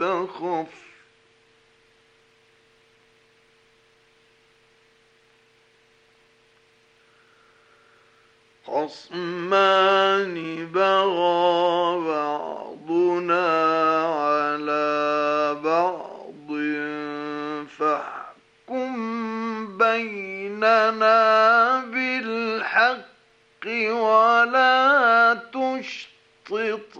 تخف خصمان بغى بعضنا على بعض فاحكم بيننا بالحق ولا تشطط